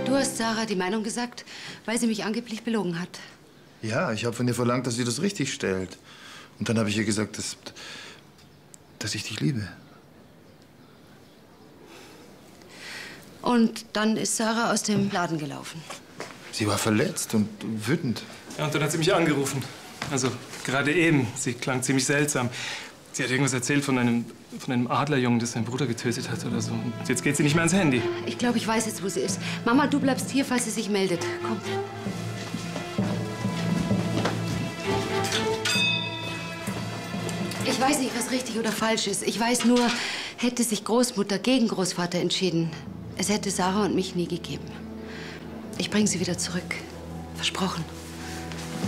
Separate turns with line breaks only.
Du hast Sarah die Meinung gesagt, weil sie mich angeblich belogen hat.
Ja, ich habe von ihr verlangt, dass sie das richtig stellt. Und dann habe ich ihr gesagt, dass ich dich liebe.
Und dann ist Sarah aus dem Laden gelaufen.
Sie war verletzt und wütend.
Ja, und dann hat sie mich angerufen. Also, gerade eben. Sie klang ziemlich seltsam. Sie hat irgendwas erzählt von einem Adlerjungen, das seinen Bruder getötet hat oder so. Und jetzt geht sie nicht mehr ans Handy.
Ich glaube, ich weiß jetzt, wo sie ist. Mama, du bleibst hier, falls sie sich meldet. Komm. Ich weiß nicht, was richtig oder falsch ist. Ich weiß nur, hätte sich Großmutter gegen Großvater entschieden, es hätte Sarah und mich nie gegeben. Ich bringe sie wieder zurück. Versprochen.